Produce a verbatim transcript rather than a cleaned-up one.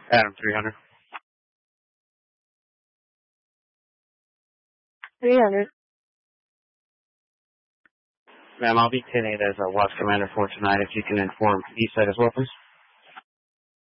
Adam three hundred. three hundred. Ma'am, I'll be ten eight as a watch commander for tonight. If you can inform Eastside as well, please.